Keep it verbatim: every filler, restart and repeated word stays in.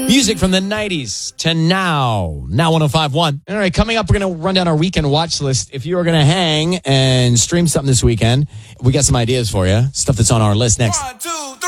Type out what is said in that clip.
Music from the nineties to now. Now one oh five point one. All right, coming up, we're going to run down our weekend watch list. If you are going to hang and stream something this weekend, we got some ideas for you. Stuff that's on our list next. One, two, three.